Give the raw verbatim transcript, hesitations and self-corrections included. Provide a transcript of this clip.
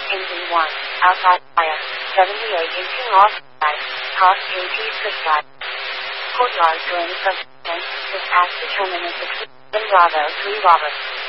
Engine one, outside fire, seventy-eight inching off side, cost eighty prescribed. Courtyard during subsequent, with past determinant between Bravo three Robert.